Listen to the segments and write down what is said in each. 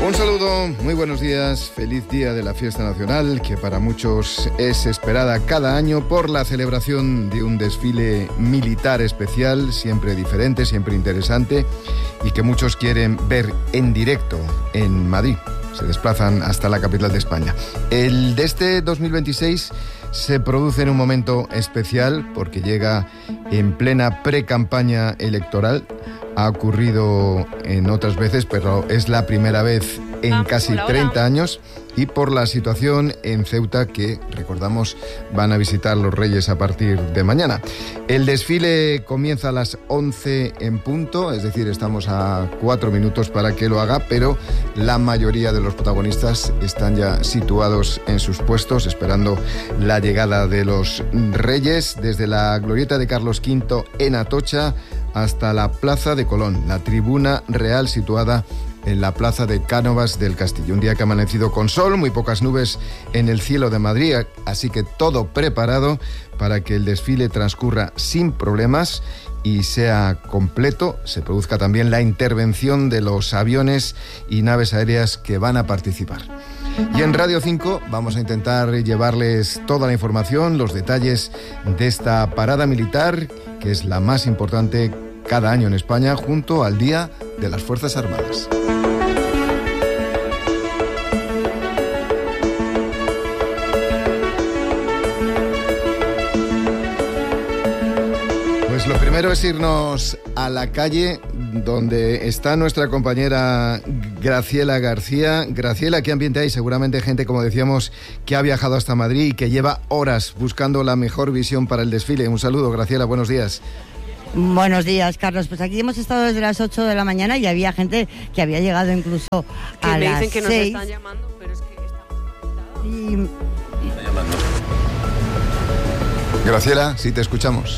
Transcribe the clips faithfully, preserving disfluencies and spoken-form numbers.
Un saludo, muy buenos días, feliz día de la fiesta nacional, que para muchos es esperada cada año por la celebración de un desfile militar especial, siempre diferente, siempre interesante, y que muchos quieren ver en directo en Madrid. Se desplazan hasta la capital de España. El de este dos mil veintiséis se produce en un momento especial porque llega en plena pre-campaña electoral. Ha ocurrido en otras veces, pero es la primera vez en casi treinta años, y por la situación en Ceuta, que recordamos van a visitar los Reyes a partir de mañana. El desfile comienza a las once en punto, es decir, estamos a cuatro minutos para que lo haga, pero la mayoría de los protagonistas están ya situados en sus puestos, esperando la llegada de los Reyes, desde la glorieta de Carlos quinto en Atocha hasta la Plaza de Colón, la tribuna real situada en la plaza de Cánovas del Castillo. Un día que ha amanecido con sol, muy pocas nubes en el cielo de Madrid, así que todo preparado para que el desfile transcurra sin problemas y sea completo. Se produzca también la intervención de los aviones y naves aéreas que van a participar. Y en Radio cinco vamos a intentar llevarles toda la información, los detalles de esta parada militar, que es la más importante cada año en España, junto al Día de las Fuerzas Armadas. Pues lo primero es irnos a la calle, donde está nuestra compañera Graciela García. Graciela, ¿qué ambiente hay? Seguramente gente, como decíamos, que ha viajado hasta Madrid y que lleva horas buscando la mejor visión para el desfile. Un saludo, Graciela, buenos días. Buenos días, Carlos. Pues aquí hemos estado desde las ocho de la mañana y había gente que había llegado incluso que a me las dicen que nos seis. están llamando, pero es que estamos Y... Graciela, sí, te escuchamos.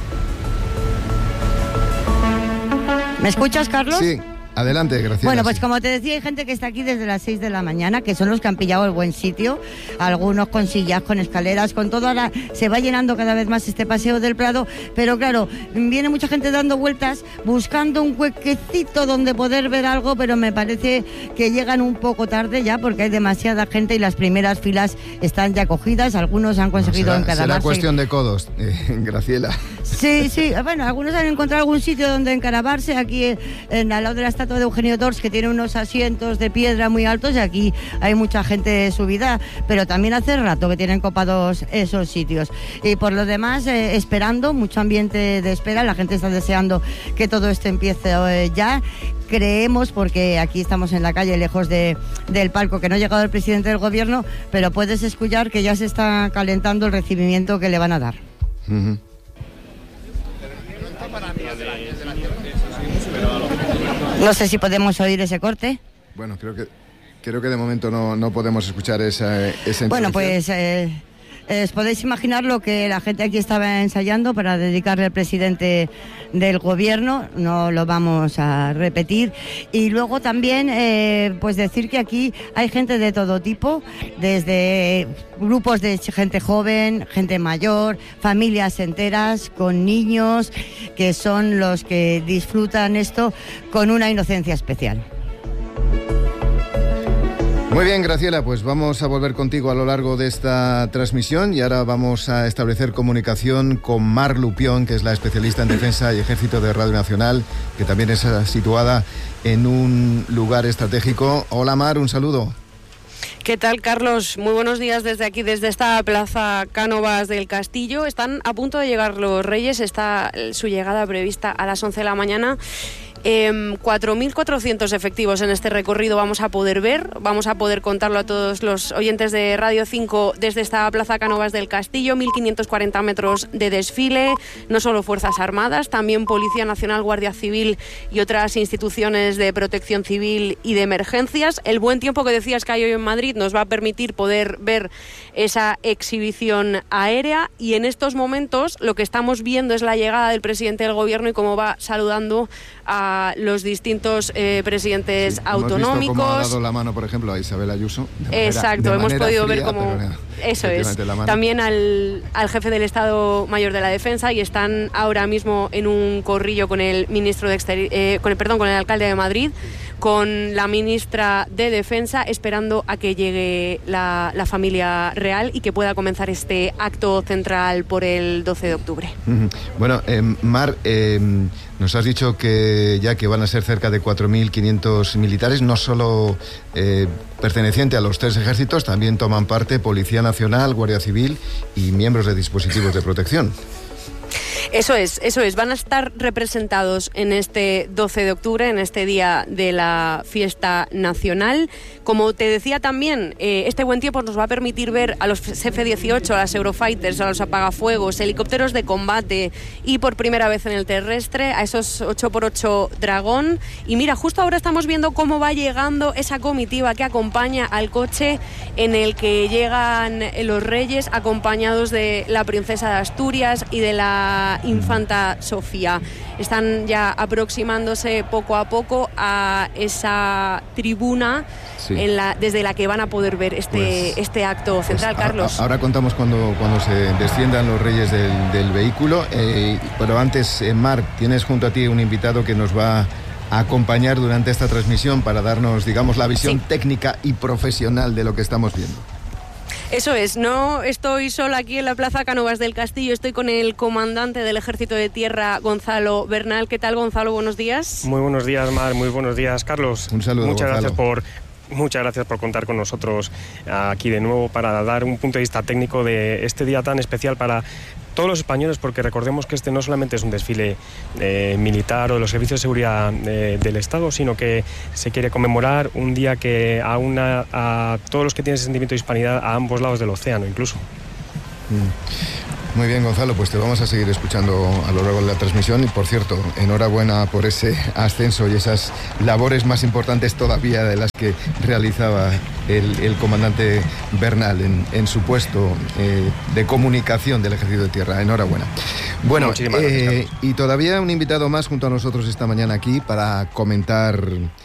¿Me escuchas, Carlos? Sí, adelante, Graciela. Bueno, pues sí. como te decía, hay gente que está aquí desde las seis de la mañana, que son los que han pillado el buen sitio, algunos con sillas, con escaleras, con todo. Ahora se va llenando cada vez más este paseo del Prado, pero claro, viene mucha gente dando vueltas, buscando un huequecito donde poder ver algo, pero me parece que llegan un poco tarde ya, porque hay demasiada gente y las primeras filas están ya cogidas, algunos han conseguido no, será, encaramarse. será cuestión de codos, eh, Graciela. Sí, sí, bueno, algunos han encontrado algún sitio donde encaramarse, aquí en, al lado de la estatua de Eugenio d'Ors, que tiene unos asientos de piedra muy altos, y aquí hay mucha gente subida, pero también hace rato que tienen copados esos sitios. Y por lo demás, eh, esperando, mucho ambiente de espera, la gente está deseando que todo esto empiece eh, ya. Creemos, porque aquí estamos en la calle, lejos de, del palco, que no ha llegado el presidente del gobierno, pero puedes escuchar que ya se está calentando el recibimiento que le van a dar. Uh-huh. No sé si podemos oír ese corte. Bueno, creo que creo que de momento no, no podemos escuchar esa, esa Bueno, pues eh, eh, os podéis imaginar lo que la gente aquí estaba ensayando para dedicarle al presidente del gobierno. No lo vamos a repetir. Y luego también eh, pues decir que aquí hay gente de todo tipo, desde grupos de gente joven, gente mayor, familias enteras con niños, que son los que disfrutan esto con una inocencia especial. Muy bien, Graciela, pues vamos a volver contigo a lo largo de esta transmisión, y ahora vamos a establecer comunicación con Mar Lupión, que es la especialista en defensa y ejército de Radio Nacional, que también es situada en un lugar estratégico. Hola, Mar, un saludo. ¿Qué tal, Carlos? Muy buenos días desde aquí, desde esta plaza Cánovas del Castillo. Están a punto de llegar los Reyes, está su llegada prevista a las once de la mañana. Eh, cuatro mil cuatrocientos efectivos en este recorrido vamos a poder ver, vamos a poder contarlo a todos los oyentes de Radio cinco desde esta plaza Cánovas del Castillo. Mil quinientos cuarenta metros de desfile, no solo Fuerzas Armadas, también Policía Nacional, Guardia Civil y otras instituciones de protección civil y de emergencias. El buen tiempo que decías que hay hoy en Madrid nos va a permitir poder ver esa exhibición aérea, y en estos momentos lo que estamos viendo es la llegada del presidente del gobierno y cómo va saludando a los distintos eh, presidentes sí, autonómicos. Hemos visto cómo ha dado la mano, por ejemplo, a Isabel Ayuso. Manera, Exacto, hemos podido fría, ver cómo... Eso es. También al, al jefe del Estado Mayor de la Defensa, y están ahora mismo en un corrillo con el ministro de Exteri- eh, con el perdón, con el alcalde de Madrid, con la ministra de Defensa, esperando a que llegue la, la familia real y que pueda comenzar este acto central por el doce de octubre. Bueno, eh, Mar, eh, nos has dicho que ya que van a ser cerca de cuatro mil quinientos militares, no solo eh, pertenecientes a los tres ejércitos, también toman parte Policía Nacional, Guardia Civil y miembros de dispositivos de protección. Eso es, eso es. Van a estar representados en este doce de octubre, en este día de la fiesta nacional. Como te decía también, eh, este buen tiempo nos va a permitir ver a los F dieciocho, a las Eurofighters, a los apagafuegos, helicópteros de combate y por primera vez en el terrestre, a esos ocho por ocho Dragón. Y mira, justo ahora estamos viendo cómo va llegando esa comitiva que acompaña al coche en el que llegan los reyes, acompañados de la princesa de Asturias y de la infanta Sofía. Están ya aproximándose poco a poco a esa tribuna, sí, en la, desde la que van a poder ver este, pues, este acto central, pues, Carlos. A, ahora contamos cuando, cuando se desciendan los reyes del, del vehículo, eh, pero antes, eh, Mar, tienes junto a ti un invitado que nos va a acompañar durante esta transmisión para darnos, digamos, la visión, sí, técnica y profesional de lo que estamos viendo. Eso es, no estoy sola aquí en la Plaza Cánovas del Castillo, estoy con el comandante del Ejército de Tierra, Gonzalo Bernal. ¿Qué tal, Gonzalo? Buenos días. Muy buenos días, Mar, muy buenos días, Carlos. Un saludo, Muchas Gonzalo. gracias por... Muchas gracias por contar con nosotros aquí de nuevo para dar un punto de vista técnico de este día tan especial para todos los españoles, porque recordemos que este no solamente es un desfile eh, militar o de los servicios de seguridad eh, del Estado, sino que se quiere conmemorar un día que aúna a todos los que tienen ese sentimiento de hispanidad a ambos lados del océano incluso. Mm. Muy bien, Gonzalo, pues te vamos a seguir escuchando a lo largo de la transmisión y, por cierto, enhorabuena por ese ascenso y esas labores más importantes todavía de las que realizaba el, el comandante Bernal en, en su puesto eh, de comunicación del Ejército de Tierra. Enhorabuena. Bueno, eh, y todavía un invitado más junto a nosotros esta mañana aquí para comentar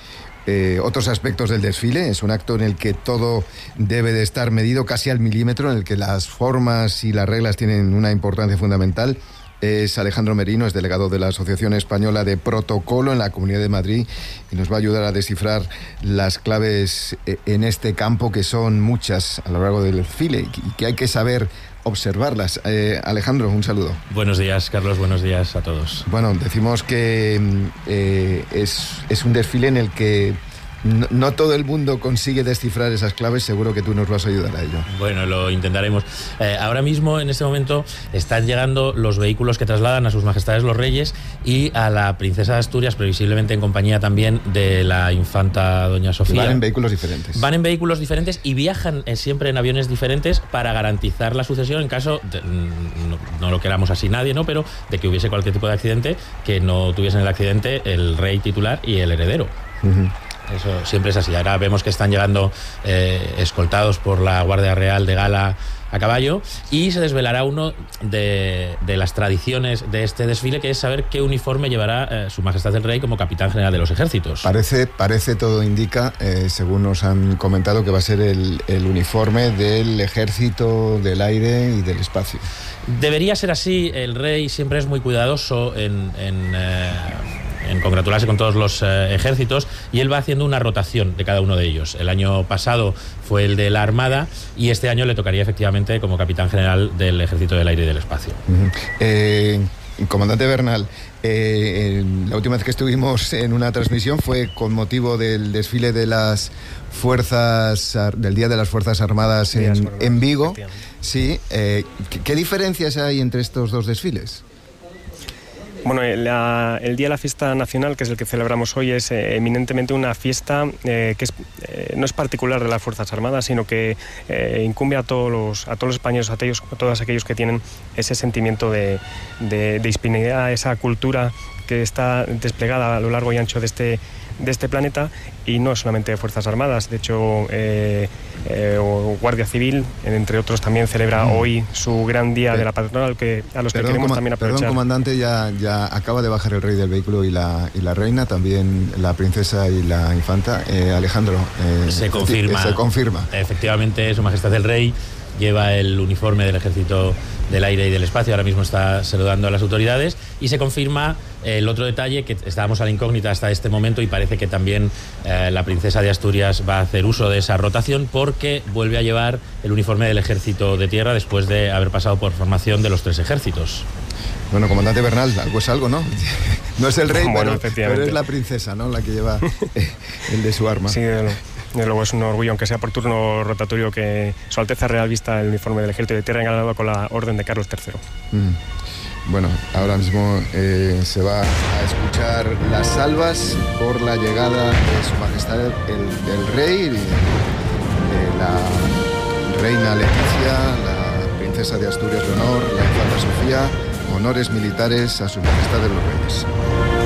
Eh, otros aspectos del desfile. Es un acto en el que todo debe de estar medido casi al milímetro, en el que las formas y las reglas tienen una importancia fundamental. Es Alejandro Merino, es delegado de la Asociación Española de Protocolo en la Comunidad de Madrid y nos va a ayudar a descifrar las claves en este campo, que son muchas a lo largo del desfile y que hay que saber observarlas. Eh, Alejandro, un saludo. Buenos días, Carlos, buenos días a todos. Bueno, decimos que eh, es, es un desfile en el que no, no todo el mundo consigue descifrar esas claves. Seguro que tú nos vas a ayudar a ello. Bueno, lo intentaremos. Eh, ahora mismo, en este momento, están llegando los vehículos que trasladan a sus majestades los reyes y a la princesa de Asturias, previsiblemente en compañía también de la infanta doña Sofía. Van en vehículos diferentes. Van en vehículos diferentes y viajan eh, siempre en aviones diferentes para garantizar la sucesión en caso, de, no, no lo queramos así nadie, ¿no?, pero de que hubiese cualquier tipo de accidente, que no tuviesen el accidente el rey titular y el heredero. Uh-huh. Eso siempre es así. Ahora vemos que están llegando eh, escoltados por la Guardia Real de gala a caballo y se desvelará uno de, de las tradiciones de este desfile, que es saber qué uniforme llevará eh, Su Majestad el Rey como capitán general de los ejércitos. Parece, parece todo indica, eh, según nos han comentado, que va a ser el, el uniforme del Ejército del Aire y del Espacio. Debería ser así. El rey siempre es muy cuidadoso en... en eh, en congratularse con todos los eh, ejércitos, y él va haciendo una rotación de cada uno de ellos. El año pasado fue el de la Armada y este año le tocaría efectivamente como capitán general del Ejército del Aire y del Espacio. Uh-huh. eh, Comandante Bernal, eh, la última vez que estuvimos en una transmisión fue con motivo del desfile de las fuerzas, del Día de las Fuerzas Armadas en, en Vigo. Sí, eh, ¿qué, ¿qué diferencias hay entre estos dos desfiles? Bueno, la, el Día de la Fiesta Nacional, que es el que celebramos hoy, es eh, eminentemente una fiesta eh, que es, eh, no es particular de las Fuerzas Armadas, sino que eh, incumbe a todos los, a todos los españoles, a, aquellos, a todos aquellos que tienen ese sentimiento de, de, de hispanidad, esa cultura que está desplegada a lo largo y ancho de este, de este planeta, y no solamente de Fuerzas Armadas. De hecho, eh, eh, Guardia Civil, entre otros, también celebra mm. hoy su gran día de la patronal, que, a los perdón, que queremos com- también aprovechar. Perdón, comandante, ya, ya acaba de bajar el rey del vehículo y la, y la reina, también la princesa y la infanta. Eh, Alejandro, eh, se confirma. Se confirma. Efectivamente, Su Majestad el Rey lleva el uniforme del Ejército del Aire y del Espacio. Ahora mismo está saludando a las autoridades y se confirma El otro detalle, que estábamos a la incógnita hasta este momento y parece que también eh, la princesa de Asturias va a hacer uso de esa rotación porque vuelve a llevar el uniforme del Ejército de Tierra después de haber pasado por formación de los tres ejércitos. Bueno, comandante Bernal, algo es algo, ¿no? No es el rey, bueno, pero, pero es la princesa, ¿no? La que lleva el de su arma. Sí, de luego es un orgullo, aunque sea por turno rotatorio, que Su Alteza Real vista el uniforme del Ejército de Tierra engalado con la Orden de Carlos tercero. Mm. Bueno, ahora mismo eh, se va a escuchar las salvas por la llegada de Su Majestad el, el Rey, de, de la Reina Leticia, la Princesa de Asturias de Honor, la Infanta Sofía, honores militares a Su Majestad de los Reyes.